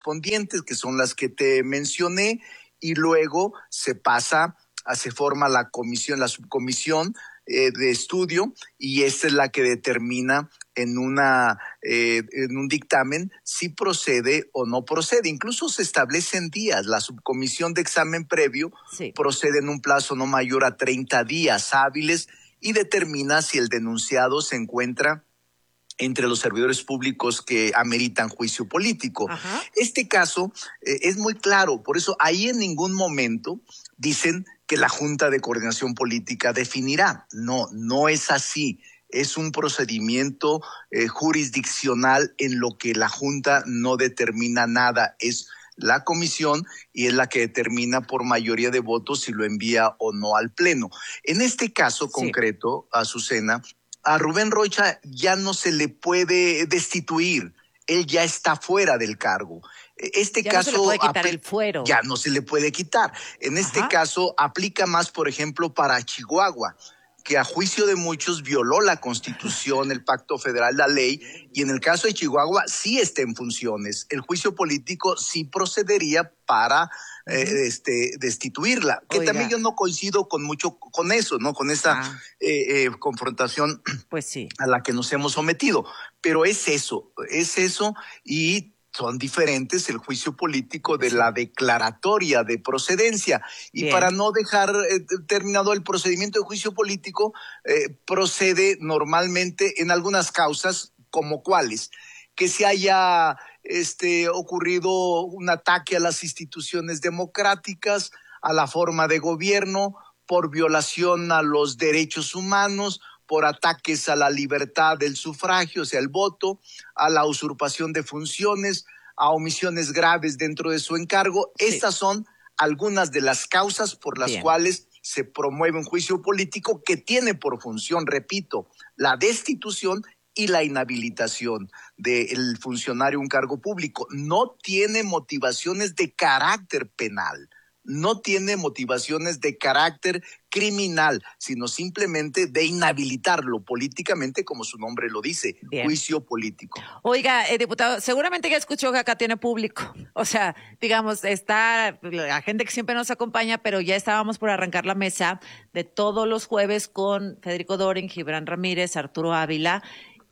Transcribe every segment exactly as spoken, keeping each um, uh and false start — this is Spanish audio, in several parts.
correspondientes, que son las que te mencioné, y luego se pasa, se forma la comisión, la subcomisión eh, de estudio, y esta es la que determina en una eh, en un dictamen si procede o no procede. Incluso se establecen días. La subcomisión de examen previo sí. procede en un plazo no mayor a treinta días hábiles y determina si el denunciado se encuentra entre los servidores públicos que ameritan juicio político. Ajá. Este caso eh, es muy claro, por eso ahí en ningún momento dicen que la Junta de Coordinación Política definirá. No, no es así. Es un procedimiento eh, jurisdiccional en lo que la Junta no determina nada. Es la comisión y es la que determina por mayoría de votos si lo envía o no al Pleno. En este caso sí. concreto, Azucena, a Rubén Rocha ya no se le puede destituir. Él ya está fuera del cargo. Este ya caso no se le puede quitar el fuero. Ya no se le puede quitar. En este Ajá. caso aplica más, por ejemplo, para Chihuahua, que a juicio de muchos violó la Constitución, el Pacto Federal, la ley, y en el caso de Chihuahua sí está en funciones. El juicio político sí procedería para uh-huh. eh, este, destituirla, que Oiga. también yo no coincido con mucho con eso, ¿no? Con esa ah. eh, eh, confrontación pues sí. a la que nos hemos sometido. Pero es eso, es eso, y son diferentes el juicio político de la declaratoria de procedencia. Y Bien. para no dejar eh, terminado el procedimiento de juicio político, eh, procede normalmente en algunas causas, como cuáles, que se haya este, ocurrido un ataque a las instituciones democráticas, a la forma de gobierno, por violación a los derechos humanos, por ataques a la libertad del sufragio, o sea, el voto, a la usurpación de funciones, a omisiones graves dentro de su encargo. Sí. Estas son algunas de las causas por las Bien. cuales se promueve un juicio político que tiene por función, repito, la destitución y la inhabilitación del funcionario en un cargo público. No tiene motivaciones de carácter penal. No tiene motivaciones de carácter criminal, sino simplemente de inhabilitarlo políticamente, como su nombre lo dice, Bien. juicio político. Oiga, eh, diputado, seguramente ya escuchó que acá tiene público. O sea, digamos, está la gente que siempre nos acompaña, pero ya estábamos por arrancar la mesa de todos los jueves con Federico Dorin, Gibran Ramírez, Arturo Ávila,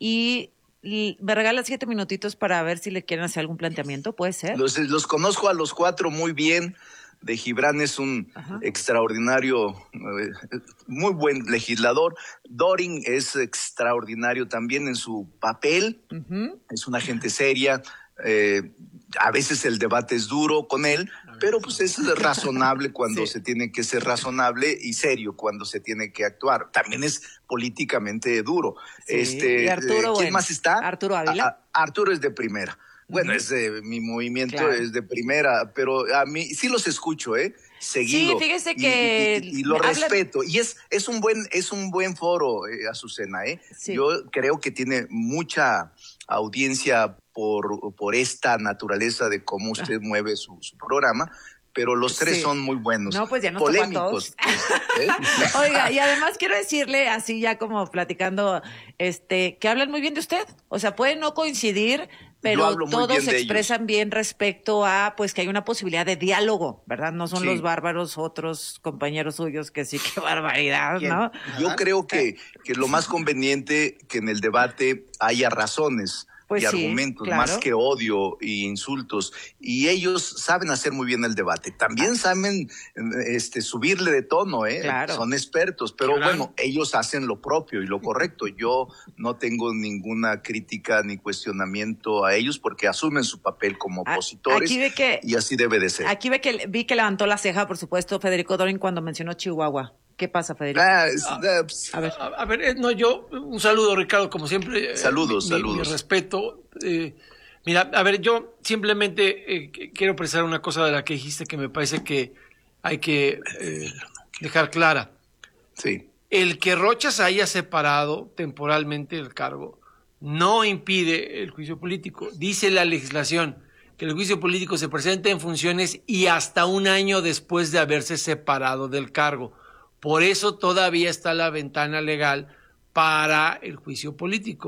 y me regala siete minutitos para ver si le quieren hacer algún planteamiento, ¿puede ser? Los, los conozco a los cuatro muy bien. De Gibran es un Ajá. extraordinario, eh, muy buen legislador. Dorin es extraordinario también en su papel. Uh-huh. Es una gente seria. Eh, a veces el debate es duro con él, pero pues es razonable cuando sí. se tiene que ser razonable y serio cuando se tiene que actuar. También es políticamente duro. Sí. Este, ¿Y Arturo, eh, ¿Quién bueno, más está? Arturo Ávila. A, a, Arturo es de primera. Bueno, es de, mi movimiento claro. es de primera, pero a mí sí los escucho, ¿eh? Seguido. Sí, fíjese que y, y, y, y lo habla... respeto. Y es es un buen es un buen foro, eh, Azucena, ¿eh? Sí. Yo creo que tiene mucha audiencia por por esta naturaleza de cómo usted ah. mueve su, su programa. Pero los tres sí. son muy buenos. No, pues ya nos polémicos. Tocó a todos. ¿Eh? Oiga, y además quiero decirle, así ya como platicando, este, que hablan muy bien de usted. O sea, pueden no coincidir, pero todos se expresan bien respecto a, pues, que hay una posibilidad de diálogo, ¿verdad? No son sí. los bárbaros otros compañeros suyos que sí, qué barbaridad, bien. ¿no? Yo creo que, que lo más conveniente que en el debate haya razones. Pues y sí, argumentos, claro. más que odio e insultos. Y ellos saben hacer muy bien el debate. También saben este, subirle de tono, ¿eh? Claro. Son expertos. Pero claro. bueno, ellos hacen lo propio y lo correcto. Yo no tengo ninguna crítica ni cuestionamiento a ellos porque asumen su papel como opositores. Aquí ve que, y así debe de ser. Aquí ve que, vi que levantó la ceja, por supuesto, Federico Dorin cuando mencionó Chihuahua. ¿Qué pasa, Federico? Ah, es, a, a, ver. A, a ver, no, yo, un saludo, Ricardo, como siempre. Saludos, mi, saludos. Mi, mi respeto. Eh, mira, a ver, yo simplemente eh, quiero precisar una cosa de la que dijiste que me parece que hay que eh, dejar clara. Sí. El que Rocha se haya separado temporalmente del cargo no impide el juicio político. Dice la legislación que el juicio político se presenta en funciones y hasta un año después de haberse separado del cargo. Por eso todavía está la ventana legal para el juicio político.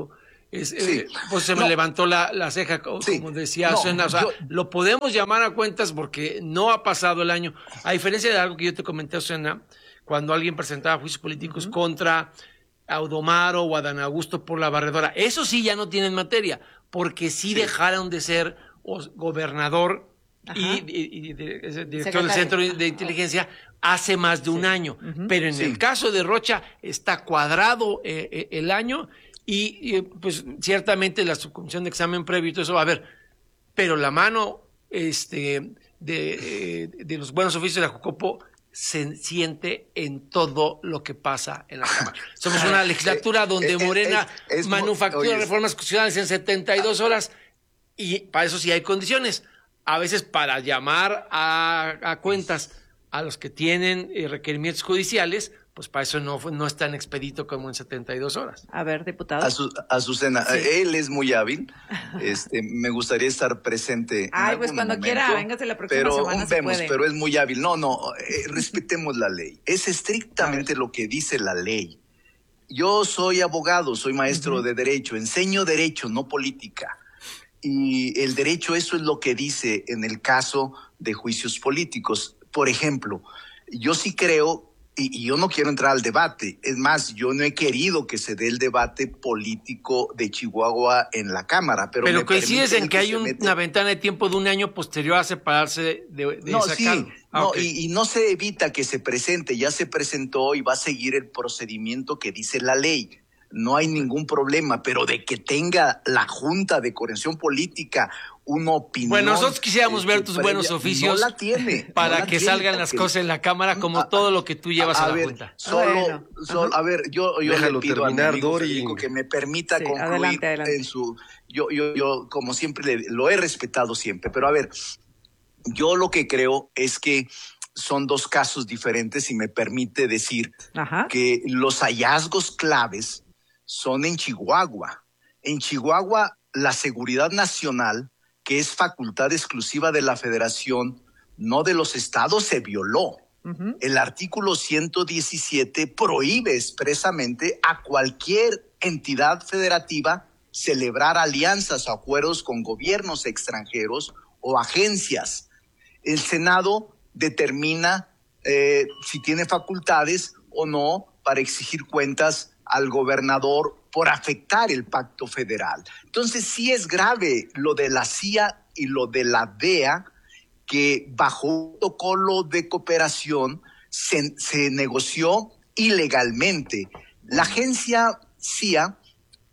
Es, sí. eh, pues se me no. levantó la, la ceja, como, Sí. como decía no, Susana. O sea, yo... lo podemos llamar a cuentas porque no ha pasado el año. A diferencia de algo que yo te comenté, Susana, cuando alguien presentaba juicios políticos uh-huh. contra Audomaro o Adán Augusto por la barredora. Eso sí ya no tienen materia, porque sí, sí. dejaron de ser gobernador y, y, y de, de, director del Centro de Inteligencia hace más de un sí. año. Uh-huh. Pero en sí. el caso de Rocha está cuadrado eh, eh, el año y, y pues ciertamente la subcomisión de examen previo y todo eso va a haber. Pero la mano este, de, eh, de los buenos oficios de la Jucopo se siente en todo lo que pasa en la Cámara. Somos una legislatura donde Morena es, es, es, manufactura oye, reformas constitucionales en setenta y dos horas y para eso sí hay condiciones. A veces para llamar a, a cuentas a los que tienen eh, requerimientos judiciales, pues para eso no, no es tan expedito como en setenta y dos horas. A ver, diputado. Azu, Azucena, sí. él es muy hábil. Este, me gustaría estar presente. Ay, pues cuando momento, quiera, véngase la próxima pero, semana. Vemos, se puede. pero es muy hábil. No, no, eh, respetemos la ley. Es estrictamente lo que dice la ley. Yo soy abogado, soy maestro uh-huh. de Derecho, enseño Derecho, no política. Y el derecho, eso es lo que dice en el caso de juicios políticos. Por ejemplo, yo sí creo... Y, y yo no quiero entrar al debate. Es más, yo no he querido que se dé el debate político de Chihuahua en la Cámara. Pero, pero coincides en que, que hay un, una ventana de tiempo de un año posterior a separarse de, de no, esa sí, Cámara. Ah, no, okay. y, y no se evita que se presente. Ya se presentó y va a seguir el procedimiento que dice la ley. No hay ningún problema, pero de que tenga la Junta de Coordinación Política una opinión. Bueno, nosotros quisiéramos eh, ver tus previa, buenos oficios no la tiene, para no la que tiene, salgan las cosas en la Cámara como a, todo lo que tú llevas a, a, a la ver, Junta. Solo, bueno, solo a ver, yo, yo le pido terminar, a mi amigo Dori. Federico que me permita sí, concluir adelante, adelante. en su... Yo, yo, yo como siempre, le, lo he respetado siempre, pero a ver, yo lo que creo es que son dos casos diferentes y me permite decir Ajá. que los hallazgos claves son en Chihuahua. En Chihuahua, la seguridad nacional, que es facultad exclusiva de la Federación, no de los estados, se violó. Uh-huh. El artículo ciento diecisiete prohíbe expresamente a cualquier entidad federativa celebrar alianzas o acuerdos con gobiernos extranjeros o agencias. El Senado determina eh, si tiene facultades o no para exigir cuentas al gobernador por afectar el pacto federal. Entonces sí es grave lo de la C I A y lo de la D E A, que bajo un protocolo de cooperación se, se negoció ilegalmente. La agencia C I A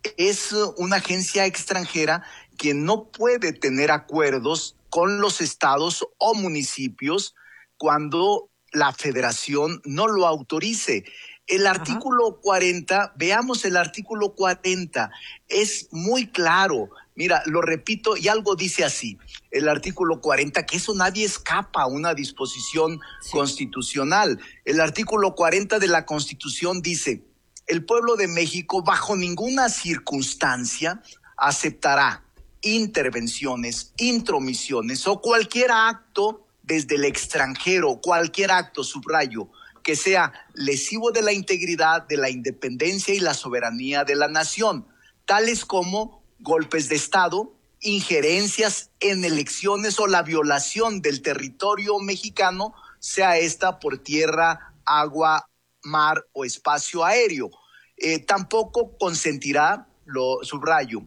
es una agencia extranjera que no puede tener acuerdos con los estados o municipios cuando la federación no lo autorice. El artículo Ajá. cuarenta, veamos el artículo cuarenta, es muy claro. Mira, lo repito y algo dice así, el artículo cuarenta, que eso nadie escapa a una disposición sí. constitucional. El artículo cuarenta de la Constitución dice, el pueblo de México bajo ninguna circunstancia aceptará intervenciones, intromisiones o cualquier acto desde el extranjero, cualquier acto, subrayo, que sea lesivo de la integridad, de la independencia y la soberanía de la nación, tales como golpes de Estado, injerencias en elecciones o la violación del territorio mexicano, sea esta por tierra, agua, mar o espacio aéreo. Eh, tampoco consentirá, lo subrayo,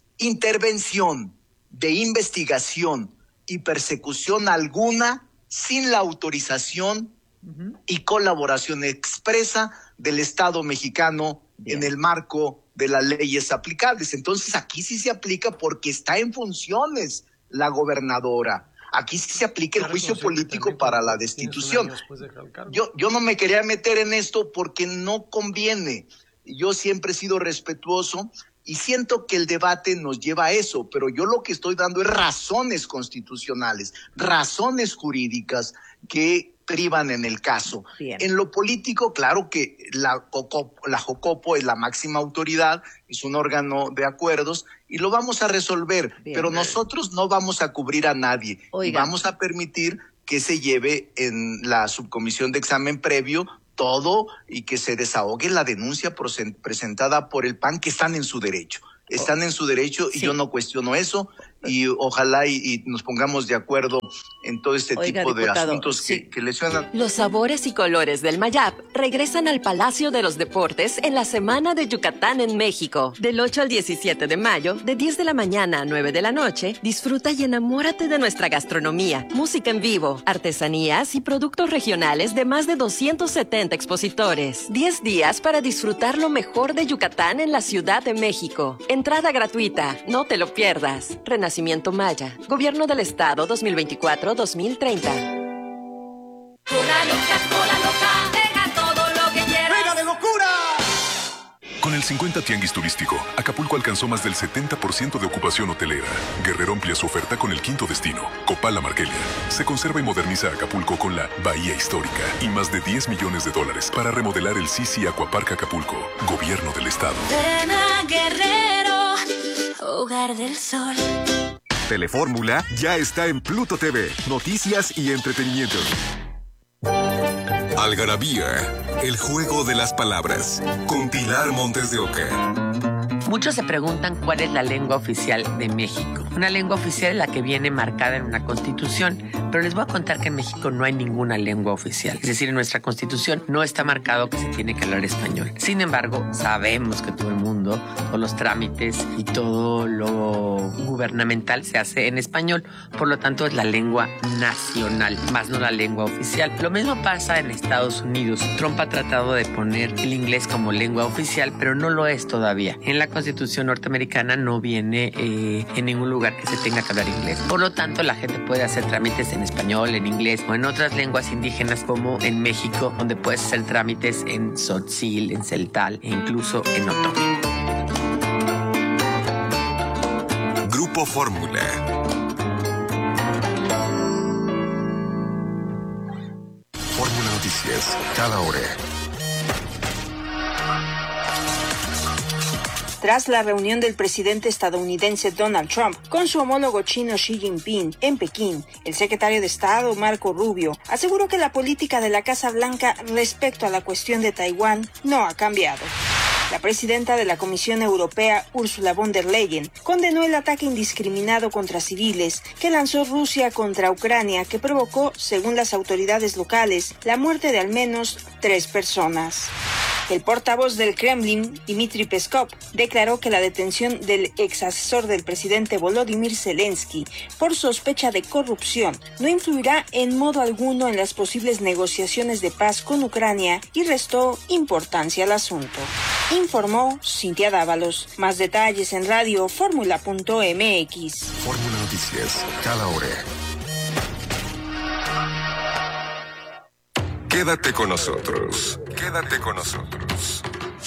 intervención de investigación y persecución alguna sin la autorización Uh-huh. y colaboración expresa del Estado mexicano Bien. en el marco de las leyes aplicables. Entonces aquí sí se aplica porque está en funciones la gobernadora. Aquí sí se aplica el juicio político para la destitución. Yo, yo no me quería meter en esto porque no conviene. Yo siempre he sido respetuoso y siento que el debate nos lleva a eso, pero yo lo que estoy dando es razones constitucionales, razones jurídicas que privan en el caso. Bien. En lo político, claro que la, la Jocopo es la máxima autoridad, es un órgano de acuerdos y lo vamos a resolver, Bien. pero nosotros no vamos a cubrir a nadie Oiga. y vamos a permitir que se lleve en la subcomisión de examen previo todo y que se desahogue la denuncia presentada por el P A N, que están en su derecho. están en su derecho y sí. Yo no cuestiono eso y ojalá y, y nos pongamos de acuerdo en todo este Oiga, tipo diputado, de asuntos sí. que, que lesionan. Los sabores y colores del Mayab regresan al Palacio de los Deportes en la Semana de Yucatán en México. Del ocho al diecisiete de mayo, de diez de la mañana a nueve de la noche, disfruta y enamórate de nuestra gastronomía, música en vivo, artesanías y productos regionales de más de doscientos setenta expositores. diez días para disfrutar lo mejor de Yucatán en la Ciudad de México. Entrada gratuita, no te lo pierdas. Renacimiento Maya, Gobierno del Estado dos mil veinticuatro a dos mil treinta. Cola loca, cola loca, deja todo lo que quieras. ¡Venga de locura! Con el cincuenta Tianguis Turístico, Acapulco alcanzó más del setenta por ciento de ocupación hotelera. Guerrero amplía su oferta con el quinto destino, Copala Marquelia. Se conserva y moderniza Acapulco con la Bahía Histórica y más de diez millones de dólares para remodelar el Sisi Aquapark Acapulco, Gobierno del Estado. Ven a Guerrero, hogar del sol. Telefórmula ya está en Pluto T V, noticias y entretenimiento. Algarabía, el juego de las palabras, con Pilar Montes de Oca. Muchos se preguntan cuál es la lengua oficial de México. Una lengua oficial es la que viene marcada en una constitución, pero les voy a contar que en México no hay ninguna lengua oficial. Es decir, en nuestra constitución no está marcado que se tiene que hablar español. Sin embargo, sabemos que todo el mundo, todos los trámites y todo lo gubernamental se hace en español. Por lo tanto, es la lengua nacional, más no la lengua oficial. Lo mismo pasa en Estados Unidos. Trump ha tratado de poner el inglés como lengua oficial, pero no lo es todavía. En la Constitución norteamericana no viene eh, en ningún lugar que se tenga que hablar inglés. Por lo tanto, la gente puede hacer trámites en español, en inglés o en otras lenguas indígenas como en México, donde puedes hacer trámites en tzotzil, en celtal e incluso en otomí. Grupo Fórmula. Fórmula Noticias, cada hora. Tras la reunión del presidente estadounidense Donald Trump con su homólogo chino Xi Jinping en Pekín, el secretario de Estado Marco Rubio aseguró que la política de la Casa Blanca respecto a la cuestión de Taiwán no ha cambiado. La presidenta de la Comisión Europea, Ursula von der Leyen, condenó el ataque indiscriminado contra civiles que lanzó Rusia contra Ucrania, que provocó, según las autoridades locales, la muerte de al menos tres personas. El portavoz del Kremlin, Dmitry Peskov, declaró que la detención del ex asesor del presidente Volodymyr Zelensky por sospecha de corrupción no influirá en modo alguno en las posibles negociaciones de paz con Ucrania y restó importancia al asunto. Informó Cintia Dávalos. Más detalles en radio fórmula punto m x. Fórmula Noticias, cada hora. Quédate con nosotros. Quédate con nosotros.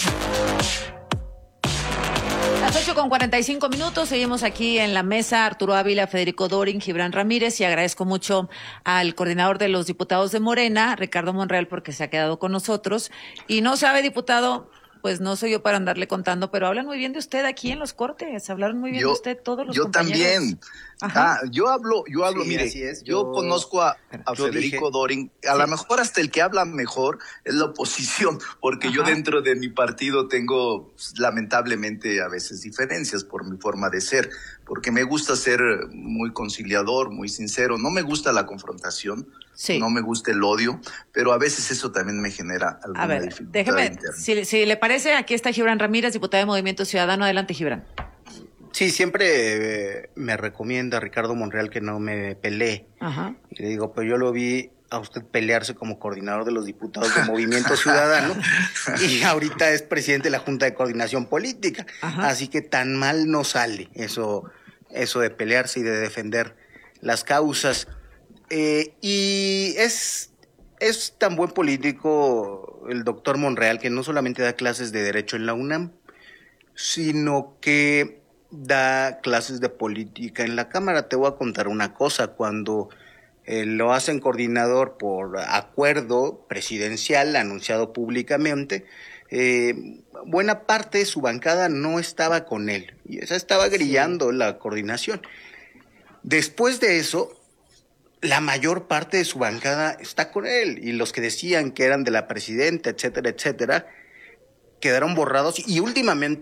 Las ocho con cuarenta y cinco minutos, seguimos aquí en la mesa, Arturo Ávila, Federico Dorin, Gibran Ramírez, y agradezco mucho al coordinador de los diputados de Morena, Ricardo Monreal, porque se ha quedado con nosotros. Y no sabe, diputado, pues no soy yo para andarle contando, pero hablan muy bien de usted aquí en los cortes, hablaron muy bien yo, de usted todos los yo compañeros. Yo también. Ah, yo hablo, yo hablo, sí, mire, es, yo, yo conozco a, a Federico dije, Dorin, a sí. lo mejor hasta el que habla mejor es la oposición, porque Ajá. yo dentro de mi partido tengo lamentablemente a veces diferencias por mi forma de ser, porque me gusta ser muy conciliador, muy sincero, no me gusta la confrontación, sí. no me gusta el odio, pero a veces eso también me genera alguna a ver, dificultad déjeme, interna. Si, si le parece, aquí está Gibran Ramírez, diputado de Movimiento Ciudadano. Adelante, Gibran. Sí, siempre eh, me recomienda Ricardo Monreal que no me pelee. Ajá. Y le digo, pero yo lo vi a usted pelearse como coordinador de los diputados de Movimiento Ciudadano y ahorita es presidente de la Junta de Coordinación Política. Ajá. Así que tan mal no sale eso, eso de pelearse y de defender las causas. Eh, y es, es tan buen político el doctor Monreal que no solamente da clases de Derecho en la UNAM, sino que da clases de política en la Cámara. Te voy a contar una cosa, cuando eh, lo hacen coordinador por acuerdo presidencial anunciado públicamente, eh, buena parte de su bancada no estaba con él, y esa estaba grillando sí. la coordinación. Después de eso, la mayor parte de su bancada está con él, y los que decían que eran de la presidenta, etcétera, etcétera, quedaron borrados, y últimamente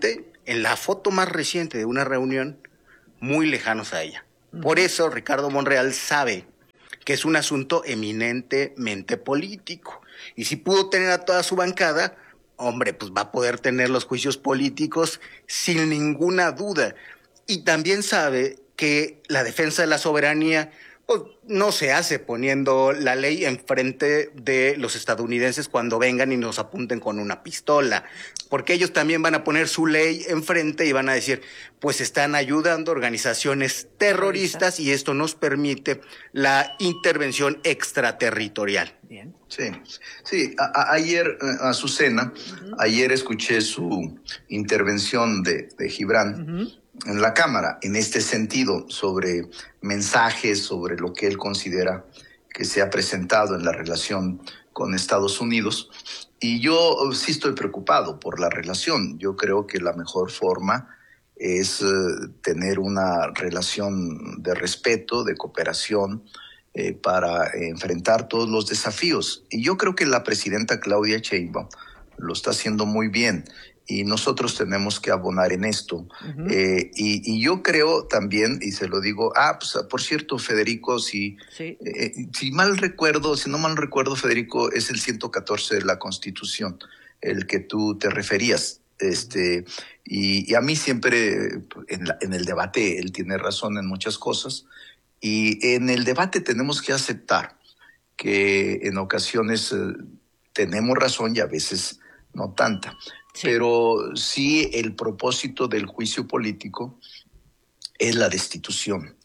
en la foto más reciente de una reunión, muy lejanos a ella. Por eso Ricardo Monreal sabe que es un asunto eminentemente político. Y si pudo tener a toda su bancada, hombre, pues va a poder tener los juicios políticos sin ninguna duda. Y también sabe que la defensa de la soberanía pues, no se hace poniendo la ley enfrente de los estadounidenses cuando vengan y nos apunten con una pistola, porque ellos también van a poner su ley enfrente y van a decir, pues están ayudando a organizaciones terroristas y esto nos permite la intervención extraterritorial. Bien. Sí, sí. A, a, ayer, Azucena, uh-huh. ayer escuché su intervención de, de Gibran. Uh-huh. en la Cámara, en este sentido, sobre mensajes, sobre lo que él considera que se ha presentado en la relación con Estados Unidos. Y yo sí estoy preocupado por la relación. Yo creo que la mejor forma es eh, tener una relación de respeto, de cooperación, eh, para eh, enfrentar todos los desafíos. Y yo creo que la presidenta Claudia Sheinbaum lo está haciendo muy bien. Y nosotros tenemos que abonar en esto. Uh-huh. Eh, y, y yo creo también, y se lo digo, ah, pues por cierto, Federico, si, sí. eh, si mal recuerdo, si no mal recuerdo, Federico, es el ciento catorce de la Constitución, el que tú te referías. Este, y, y a mí siempre, en, la, en el debate, él tiene razón en muchas cosas. Y en el debate tenemos que aceptar que en ocasiones eh, tenemos razón y a veces no tanta. Sí. Pero sí el propósito del juicio político es la destitución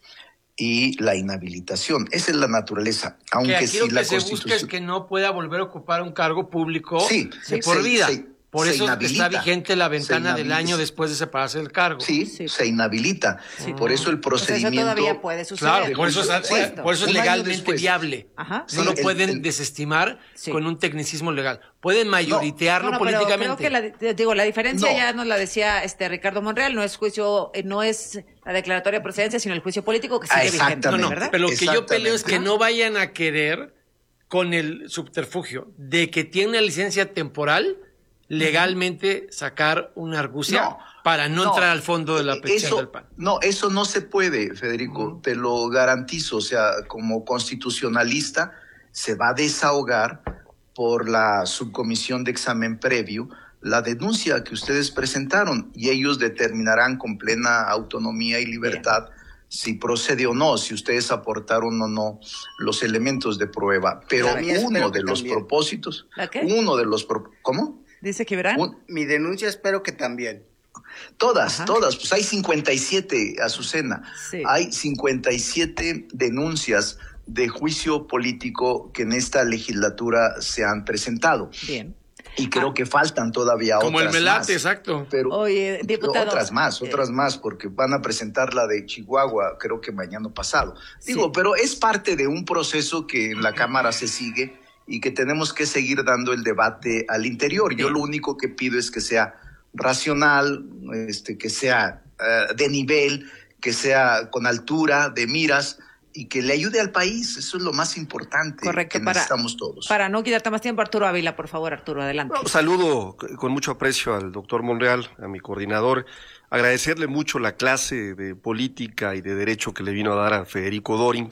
y la inhabilitación. Esa es la naturaleza. Aunque que aquí sí lo que la se Constitución... busca es que no pueda volver a ocupar un cargo público sí, de por se, vida. Se, por se eso inhabilita, está vigente la ventana del año después de separarse del cargo. Sí, sí. se inhabilita. Sí. Por eso el procedimiento... Pues eso todavía puede suceder. Claro, por eso, es, por eso es legalmente viable. Ajá. No sí, lo pueden el, el, desestimar sí. con un tecnicismo legal. Pueden mayoritearlo no, no, no, políticamente. Creo que la, digo, la diferencia no. ya nos la decía este Ricardo Monreal, no es juicio, no es la declaratoria de procedencia, sino el juicio político que sigue ah, vigente, no, no, ¿verdad? Pero lo que yo peleo es que no vayan a querer con el subterfugio de que tiene una licencia temporal legalmente sacar una argucia no, para no, no entrar al fondo de la petición del P A N. No, eso no se puede, Federico, uh-huh. te lo garantizo. O sea, como constitucionalista se va a desahogar por la subcomisión de examen previo la denuncia que ustedes presentaron y ellos determinarán con plena autonomía y libertad Bien. si procede o no, si ustedes aportaron o no los elementos de prueba. Pero uno de los también. propósitos, uno de los pro- ¿cómo? Dice que verán. Un, mi denuncia espero que también. Todas, Ajá. todas. Pues hay cincuenta y siete, Azucena. Sí. Hay cincuenta y siete denuncias de juicio político que en esta legislatura se han presentado. Bien. Y creo ah. que faltan todavía Como otras el Melate, más. exacto. Pero, Oye, diputado. Pero otras más, otras eh. más, porque van a presentar la de Chihuahua, creo que mañana pasado. Digo, sí. pero es parte de un proceso que en la Cámara se sigue y que tenemos que seguir dando el debate al interior. Yo lo único que pido es que sea racional, este, que sea uh, de nivel, que sea con altura de miras y que le ayude al país. Eso es lo más importante. Correcto, que para, necesitamos todos. Para no quitarte más tiempo, Arturo Ávila, por favor, Arturo, adelante. No, saludo con mucho aprecio al doctor Monreal, a mi coordinador, agradecerle mucho la clase de política y de derecho que le vino a dar a Federico Doring.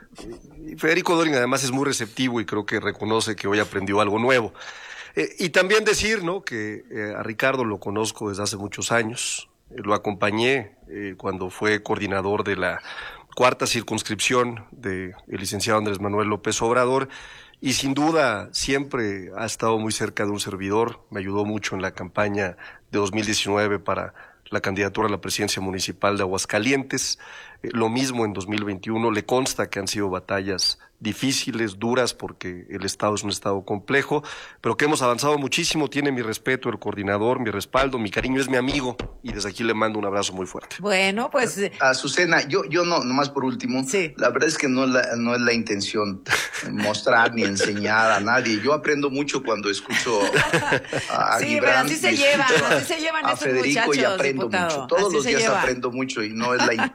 Federico Doring además es muy receptivo y creo que reconoce que hoy aprendió algo nuevo. Eh, y también decir, ¿no?, que eh, a Ricardo lo conozco desde hace muchos años, eh, lo acompañé eh, cuando fue coordinador de la cuarta circunscripción del licenciado Andrés Manuel López Obrador y sin duda siempre ha estado muy cerca de un servidor, me ayudó mucho en la campaña de dos mil diecinueve para la candidatura a la presidencia municipal de Aguascalientes, eh, lo mismo en dos mil veintiuno, le consta que han sido batallas difíciles, duras, porque el Estado es un Estado complejo, pero que hemos avanzado muchísimo, tiene mi respeto el coordinador, mi respaldo, mi cariño, es mi amigo, y desde aquí le mando un abrazo muy fuerte. Bueno, pues... Azucena, yo, yo no, nomás por último, sí. la verdad es que no, la, no es la intención mostrar ni enseñar a nadie, yo aprendo mucho cuando escucho a, a Sí, Gibran, pero así se llevan, así se llevan a estos Federico muchachos, y aprendo diputado. mucho, todos así los días lleva. aprendo mucho y no es la, no es la intención.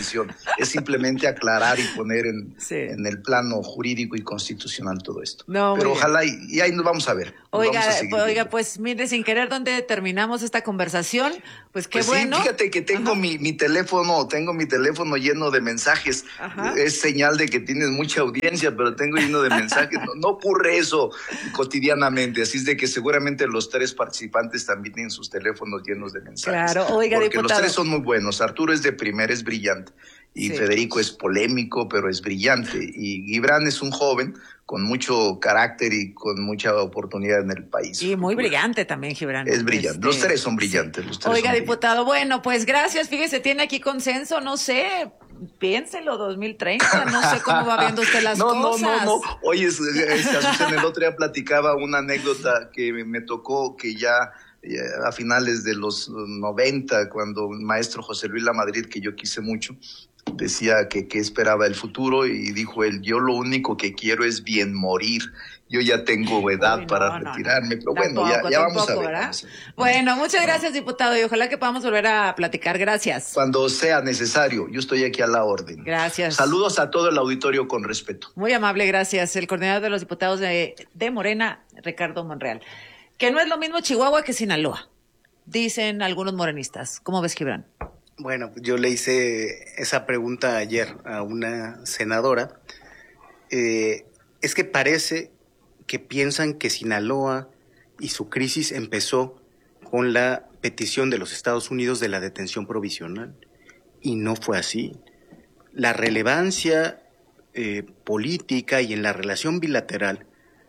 intención. Es simplemente aclarar y poner en, sí. en el plano jurídico y constitucional todo esto. No, Pero ojalá, y, y ahí nos vamos a ver. Oiga, vamos a pues, oiga, pues mire, sin querer, ¿dónde terminamos esta conversación? Pues qué pues bueno. Sí, fíjate que tengo mi, mi teléfono, tengo mi teléfono lleno de mensajes. Ajá. Es señal de que tienes mucha audiencia, pero tengo lleno de mensajes. No, no ocurre eso cotidianamente, así es de que seguramente los tres participantes también tienen sus teléfonos llenos de mensajes. Claro, oiga, porque diputado. los tres son muy buenos. Arturo es de primera, es brillante. Y Sí. Federico es polémico, pero es brillante. Y Gibran es un joven con mucho carácter y con mucha oportunidad en el país. Y muy brillante también, Gibran. Es brillante. Este, Los tres son brillantes. Los tres Oiga, son diputado, bueno, pues gracias. Fíjese, tiene aquí consenso, no sé, piénselo, dos mil treinta, no sé cómo va viendo usted las no, cosas. No, no, no. Oye, este, Azucena, el otro día platicaba una anécdota que me, me tocó que ya a finales de los noventa, cuando el maestro José Luis Lamadrid, que yo quise mucho, decía que, que esperaba el futuro y dijo él, yo lo único que quiero es bien morir. Yo ya tengo edad Uy, no, para no, retirarme, no. pero tampoco, bueno, ya, ya vamos, tampoco, a ver, vamos a ver. Bueno, muchas gracias, diputado, y ojalá que podamos volver a platicar. Gracias. Cuando sea necesario, yo estoy aquí a la orden. Gracias. Saludos a todo el auditorio con respeto. Muy amable, gracias. El coordinador de los diputados de, de Morena, Ricardo Monreal. Que no es lo mismo Chihuahua que Sinaloa, dicen algunos morenistas. ¿Cómo ves, Gibran? Bueno, yo le hice esa pregunta ayer a una senadora. Eh, es que parece que piensan que Sinaloa y su crisis empezó con la petición de los Estados Unidos de la detención provisional. Y no fue así. La relevancia eh, política y en la relación bilateral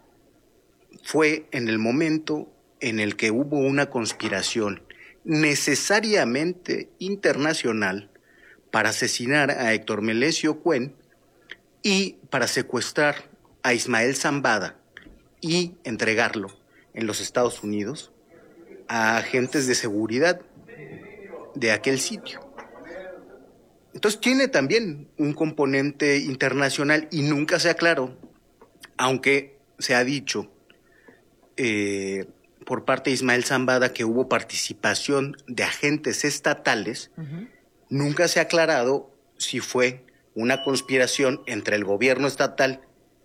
fue en el momento en el que hubo una conspiración necesariamente internacional para asesinar a Héctor Melesio Cuen y para secuestrar a Ismael Zambada y entregarlo en los Estados Unidos a agentes de seguridad de aquel sitio. Entonces tiene también un componente internacional y nunca se aclaró, aunque se ha dicho eh, por parte de Ismael Zambada que hubo participación de agentes estatales, uh-huh. Nunca se ha aclarado si fue una conspiración entre el gobierno estatal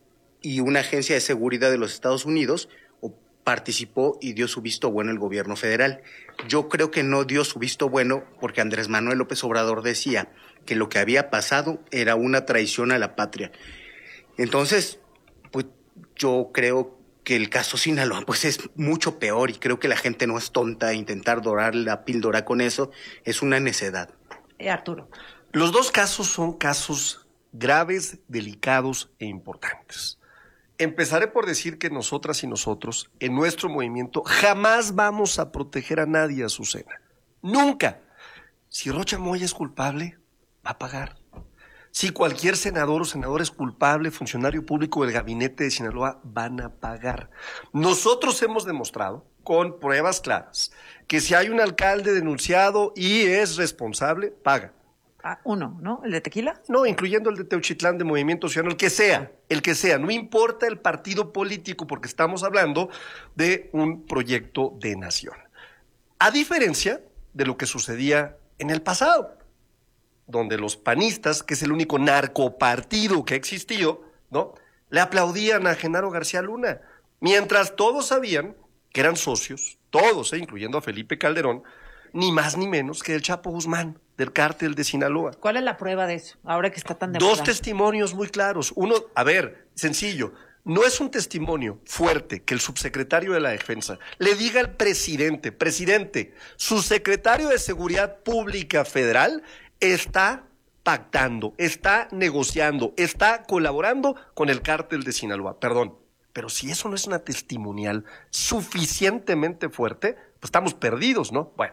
y una agencia de seguridad de los Estados Unidos o participó y dio su visto bueno el gobierno federal. Yo creo que no dio su visto bueno porque Andrés Manuel López Obrador decía que lo que había pasado era una traición a la patria. Entonces, pues yo creo que el caso Sinaloa pues es mucho peor y creo que la gente no es tonta. Intentar dorar la píldora con eso es una necedad. Eh, Arturo. Los dos casos son casos graves, delicados e importantes. Empezaré por decir que nosotras y nosotros, en nuestro movimiento, jamás vamos a proteger a nadie, Azucena. Nunca. Si Rocha Moya es culpable, va a pagar. Si cualquier senador o senadora es culpable, funcionario público del gabinete de Sinaloa, van a pagar. Nosotros hemos demostrado, con pruebas claras, que si hay un alcalde denunciado y es responsable, paga. Ah, uno, ¿no? ¿El de Tequila? No, incluyendo el de Teuchitlán, de Movimiento Ciudadano, el que sea, el que sea. No importa el partido político, porque estamos hablando de un proyecto de nación. A diferencia de lo que sucedía en el pasado, donde los panistas, que es el único narcopartido que ha existido, ¿no?, le aplaudían a Genaro García Luna, mientras todos sabían que eran socios, todos, ¿eh?, incluyendo a Felipe Calderón, ni más ni menos que el Chapo Guzmán, del cártel de Sinaloa. ¿Cuál es la prueba de eso, ahora que está tan de Dos moda? testimonios muy claros. Uno, a ver, sencillo, no es un testimonio fuerte que el subsecretario de la Defensa le diga al presidente, presidente, su secretario de Seguridad Pública Federal está pactando, está negociando, está colaborando con el cártel de Sinaloa. Perdón, pero si eso no es una testimonial suficientemente fuerte, pues estamos perdidos, ¿no? Bueno,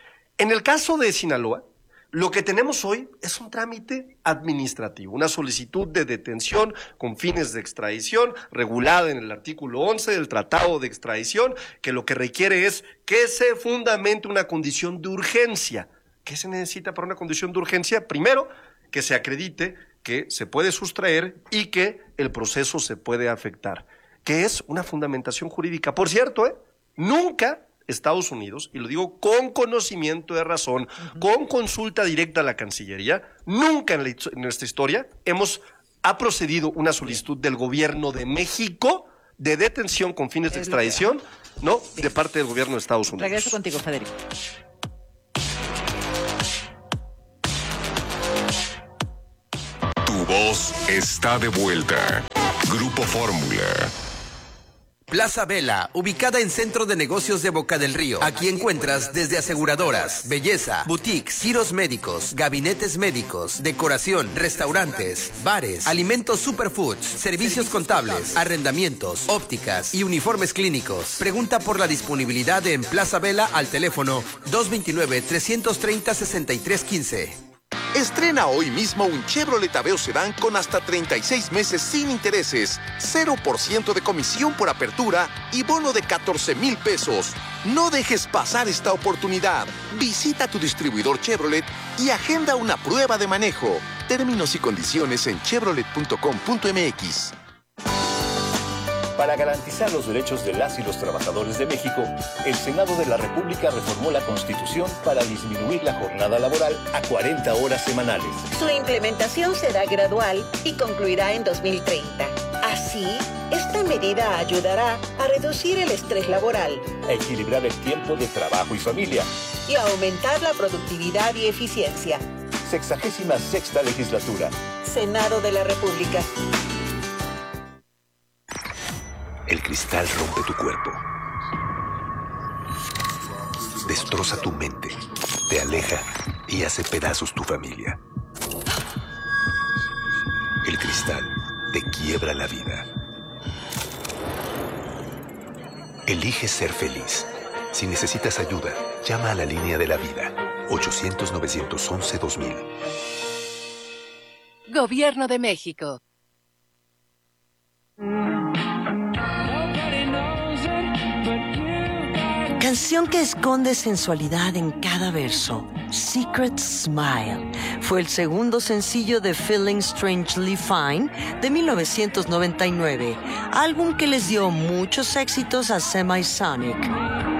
en el caso de Sinaloa, lo que tenemos hoy es un trámite administrativo, una solicitud de detención con fines de extradición regulada en el artículo once del Tratado de Extradición, que lo que requiere es que se fundamente una condición de urgencia. ¿Qué se necesita para una condición de urgencia? Primero, que se acredite que se puede sustraer y que el proceso se puede afectar, que es una fundamentación jurídica. Por cierto, ¿eh? nunca Estados Unidos, y lo digo con conocimiento de razón, uh-huh. con consulta directa a la Cancillería, nunca en, la, en nuestra historia hemos ha procedido una solicitud del gobierno de México de detención con fines de extradición, ¿no? Sí. De parte del gobierno de Estados Unidos. Regreso contigo, Federico. Tu voz está de vuelta. Grupo Fórmula. Plaza Vela, ubicada en Centro de Negocios de Boca del Río. Aquí encuentras desde aseguradoras, belleza, boutiques, giros médicos, gabinetes médicos, decoración, restaurantes, bares, alimentos superfoods, servicios contables, arrendamientos, ópticas y uniformes clínicos. Pregunta por la disponibilidad en Plaza Vela al teléfono dos dos nueve, tres tres cero, seis tres uno cinco. Estrena hoy mismo un Chevrolet Aveo Sedán con hasta treinta y seis meses sin intereses, cero por ciento de comisión por apertura y bono de catorce mil pesos. No dejes pasar esta oportunidad. Visita tu distribuidor Chevrolet y agenda una prueba de manejo. Términos y condiciones en chevrolet punto com punto m x. Para garantizar los derechos de las y los trabajadores de México, el Senado de la República reformó la Constitución para disminuir la jornada laboral a cuarenta horas semanales. Su implementación será gradual y concluirá en dos mil treinta. Así, esta medida ayudará a reducir el estrés laboral, a equilibrar el tiempo de trabajo y familia y a aumentar la productividad y eficiencia. Sexagésima sexta legislatura. Senado de la República. El cristal rompe tu cuerpo, destroza tu mente, te aleja y hace pedazos tu familia. El cristal te quiebra la vida. Elige ser feliz. Si necesitas ayuda, llama a la línea de la vida, ochocientos, novecientos once, dos mil. Gobierno de México. Canción que esconde sensualidad en cada verso. Secret Smile fue el segundo sencillo de Feeling Strangely Fine de mil novecientos noventa y nueve, álbum que les dio muchos éxitos a Semisonic.